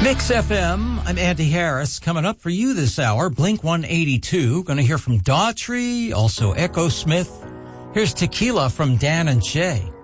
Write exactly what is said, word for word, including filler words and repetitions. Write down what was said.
Mix F M, I'm Andy Harris. Coming up for you this hour, Blink one eighty-two. Going to hear from Daughtry, also Echo Smith. Here's Tequila from Dan and Shay.